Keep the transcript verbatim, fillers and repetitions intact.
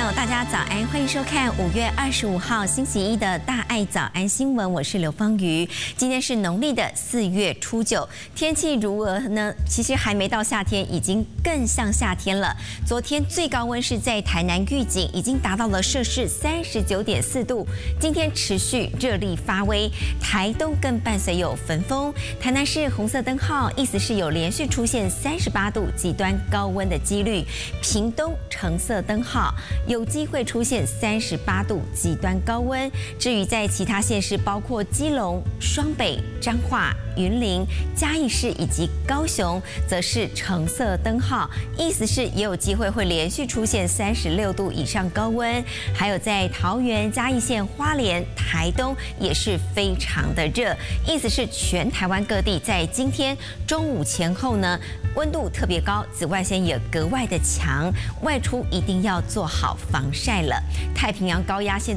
友，大家早安，欢迎收看五月二十五号星期一的大爱早安新闻，我是刘芳瑜。今天是农历的四月初九，天气如何呢？其实还没到夏天，已经更像夏天了。昨天最高温是在台南玉井，已经达到了摄氏三十九点四度。今天持续热力发威，台东更伴随有焚风。台南市红色灯号，意思是有连续出现三十八度极端高温的几率。屏东橙色灯号，有机会出现三十八度极端高温。至于在其他县市，包括基隆、双北、彰化、云林、嘉义市以及高雄，则是橙色灯号，意思是也有机会会连续出现三十六度以上高温。还有在桃园、嘉义县、花莲、台东也是非常的热，意思是全台湾各地在今天中午前后呢，温度特别高，紫外线也格外的强，外出一定要做好防晒了。太平洋高压线